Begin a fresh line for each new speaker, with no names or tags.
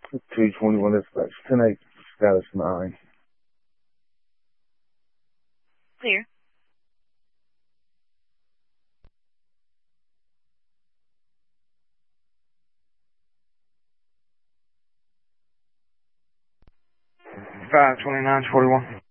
221 dispatch, 10-8, status 9.
Clear.
Five 2941.